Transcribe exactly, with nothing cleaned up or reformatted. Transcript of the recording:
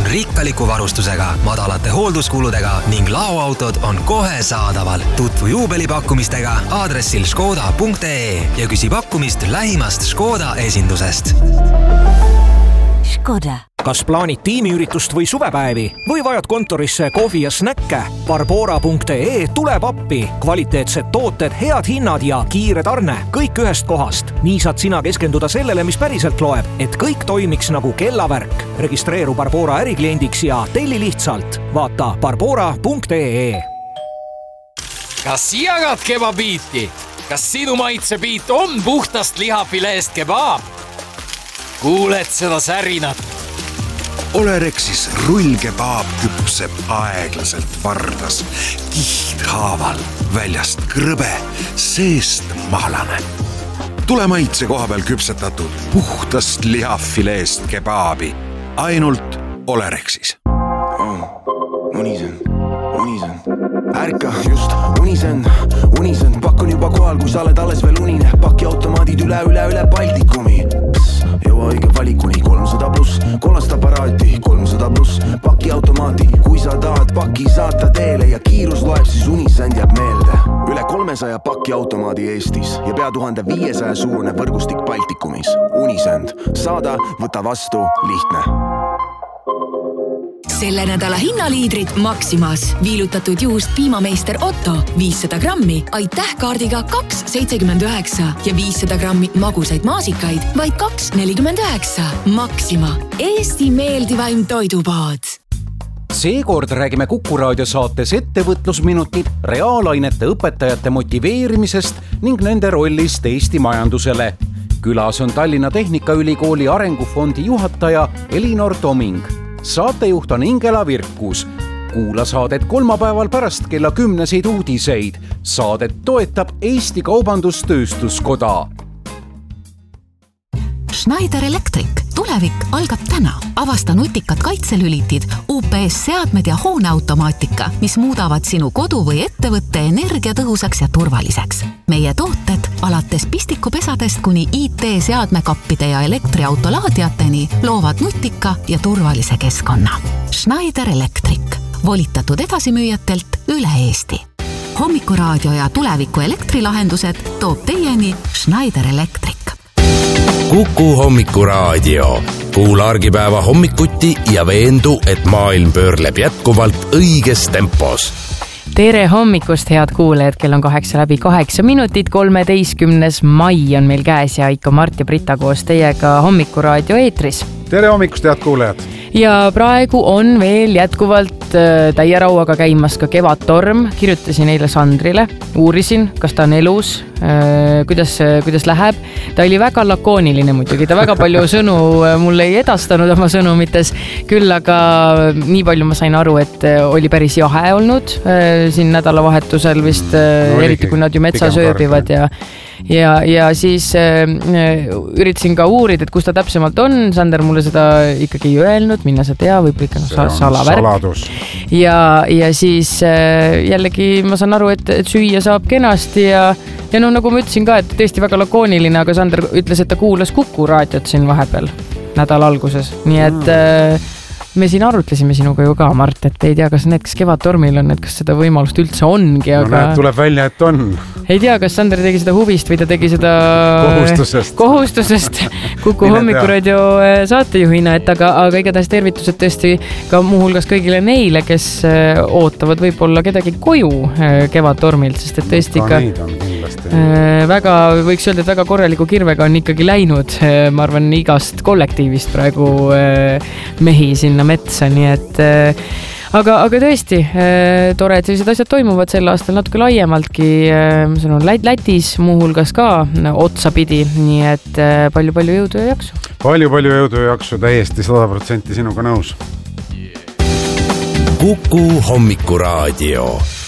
rikkaliku varustusega, madalate hoolduskuludega ning laoautod on kohe saadaval. Tutvu juubelipakkumistega aadressil škoda punkt ee ja küsi pakkumist lähimast Škoda esindusest. Škoda. Kas plaanid tiimiüritust või suvepäevi või vajad kontorisse kohvi ja snäkke? Barbora punkt ee tuleb appi. Kvaliteetsed tooted, head hinnad ja kiire tarne. Kõik ühest kohast. Nii saad sina keskenduda sellele, mis päriselt loeb, et kõik toimiks nagu kellavärk. Registreeru Barbora ärikliendiks ja telli lihtsalt. Vaata barbora punkt ee. Kas jagad kebabiiti? Kas sinu maitsebiit on puhtast lihafileest kebaab? Kuuled seda särinat? Olerexis rullkebaab küpseb aeglaselt vardas, kihdhaaval, väljast krõbe, seest mahlane. Tule maitse koha peal küpsetatud puhtast lihafileest kebaabi. Ainult Olerexis. Oh, unisend, unisend. Ärka just, unisend, unisend. Pakun juba kohal, kui sa oled alles veel unine. Paki automaadid üle, üle, üle Baltikumi. Jõua õige valikuni kolmsada pluss, kolmast aparaati kolmsada pluss, paki automaati, kui sa tahad paki saata teele ja kiirus loeb, siis unisend jääb meelde. Üle kolmesaja paki automaadi Eestis ja pea tuhande viiesaja suurune võrgustik Baltikumis. Unisend, saada, võta vastu, lihtne. Selle nädala hinnaliidrid Maximas. Viilutatud juust piimameister Otto viissada grammi, aitäh kaardiga kaks seitsekümmend üheksa ja viissada grammi magusaid maasikaid vaid kaks nelikümmend üheksa. Maxima, Eesti meeldivaim toidupood. Seekord räägime Kuku Raadio saates ettevõtlusminutid reaalainete õpetajate motiveerimisest ning nende rollist Eesti majandusele. Külas on Tallinna Tehnikaülikooli arengufondi juhataja Elinor Toming. Saatejuht on Ingela Virkus. Kuula saadet kolmapäeval pärast kella kümneseid uudiseid. Saadet toetab Eesti Kaubandustööstuskoda. Schneider Electric. Tulevik algab täna. Avasta nutikad kaitselülitid, U P S-seadmed ja hooneautomaatika, mis muudavad sinu kodu või ettevõtte energiatõhusaks ja turvaliseks. Meie tooted alates pistikupesadest kuni I T-seadmekappide ja elektriautolaadiateni loovad nutika ja turvalise keskkonna. Schneider Electric. Volitatud edasimüüjatelt üle Eesti. Hommikuraadio ja tuleviku elektrilahendused toob teieni Schneider Electric. Kuku Hommikuraadio. Kuula argipäeva hommikuti ja veendu, et maailm pöörleb jätkuvalt õiges tempos. Tere hommikust, head kuulajad, kell on kaheksa läbi kaheksa minutit, kolmeteistkümnes mai on meil käes ja ikka Mart ja Brita koos teiega Hommikuraadio eetris. Tere hommikust, head kuulajad! Ja praegu on veel jätkuvalt täie rauaga käimas ka kevadtorm. Kirjutasin eile Sandrile, uurisin, kas ta on elus, kuidas, kuidas läheb. Ta oli väga lakooniline muidugi, ta väga palju sõnu mulle ei edastanud oma sõnumites, küll aga nii palju ma sain aru, et oli päris jahe olnud siin nädalavahetusel vist, no, eriti kui nad ju metsas ööbivad ja, ja, ja siis üritasin ka uurida, et kus ta täpsemalt on. Sander mulle seda ikkagi ei öelnud, minna sa tea, võib ikka no, salavärk. Saladus. Ja, ja siis jällegi ma saan aru, et, et süüa saab kenasti ja, ja no nagu ma ütlesin ka, et tõesti väga lakooniline, aga Sander ütles, et ta kuulas Kuku raadiot siin vahepeal nädala alguses. Nii et mm. me siin arutlesime sinuga ju ka, Mart, et ei tea, kas need, kes kevadtormil on, et kas seda võimalust üldse ongi. No aga... näed, tuleb välja, et on. Ei tea, kas Sander tegi seda huvist või ta tegi seda kohustusest, kohustusest Kuku Hommikuraadio saatejuhina, et aga, aga igatahes tervitused tõesti ka muuhulgas kõigile neile, kes ootavad võib-olla kedagi koju kevadtormilt, sest et tõesti ka väga, võiks öelda, et väga korraliku kirvega on ikkagi läinud, ma arvan, igast kollektiivist praegu mehi sinna metsa, nii et Aga, aga tõesti, tore, et sellised asjad toimuvad sel aastal natuke laiemaltki. See on Lätis muuhulgas ka otsapidi, nii et palju-palju jõudu ja jaksu. Palju-palju jõudu ja jaksu, täiesti sada protsenti sinuga nõus. Kuku Hommikuraadio.